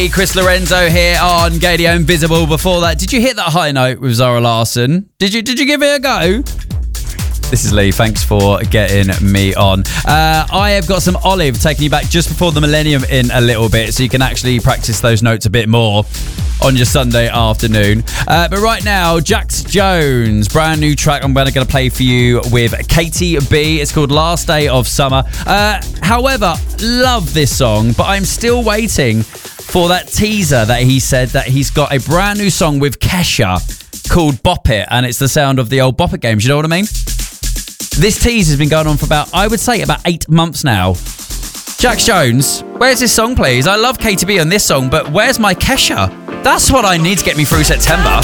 Chris Lorenzo here on Gadio Invisible. Before that, did you hit that high note with Zara Larsson? Did you give it a go? This is Lee. Thanks for getting me on. I have got some Olive taking you back just before the millennium in a little bit, so you can actually practice those notes a bit more on your Sunday afternoon. But right now, Jax Jones, brand new track I'm going to play for you with Katie B. It's called Last Day of Summer. However, love this song, but I'm still waiting for that teaser that he said that he's got a brand new song with Kesha called Bop It, and it's the sound of the old Bop It games. You know what I mean? This tease has been going on for about 8 months now. Jax Jones, where's this song, please? I love Katie B on this song, but where's my Kesha? That's what I need to get me through September.